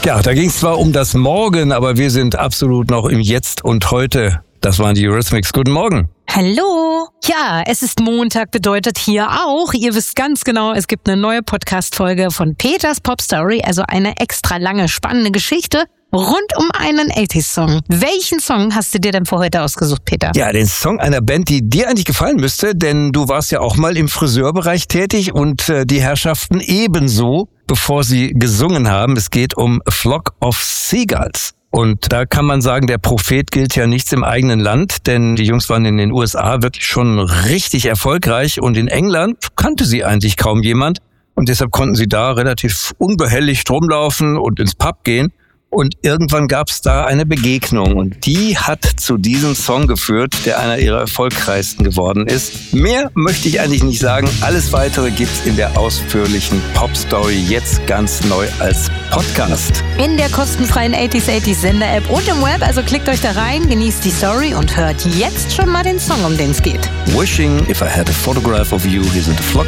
Ja, da ging es zwar um das Morgen, aber wir sind absolut noch im Jetzt und Heute. Das waren die Eurythmics. Guten Morgen. Hallo. Ja, es ist Montag, bedeutet hier auch, ihr wisst ganz genau, es gibt eine neue Podcast-Folge von Peters Pop Story, also eine extra lange, spannende Geschichte rund um einen 80s-Song. Welchen Song hast du dir denn für heute ausgesucht, Peter? Ja, den Song einer Band, die dir eigentlich gefallen müsste, denn du warst ja auch mal im Friseurbereich tätig und die Herrschaften ebenso, bevor sie gesungen haben. Es geht um A Flock of Seagulls. Und da kann man sagen, der Prophet gilt ja nichts im eigenen Land, denn die Jungs waren in den USA wirklich schon richtig erfolgreich und in England kannte sie eigentlich kaum jemand und deshalb konnten sie da relativ unbehelligt rumlaufen und ins Pub gehen. Und irgendwann gab es da eine Begegnung und die hat zu diesem Song geführt, der einer ihrer erfolgreichsten geworden ist. Mehr möchte ich eigentlich nicht sagen. Alles Weitere gibt's in der ausführlichen Pop-Story jetzt ganz neu als Podcast. In der kostenfreien 80s Sender-App und im Web, also klickt euch da rein, genießt die Story und hört jetzt schon mal den Song, um den es geht. Wishing if I had a photograph of you, hier sind A Flock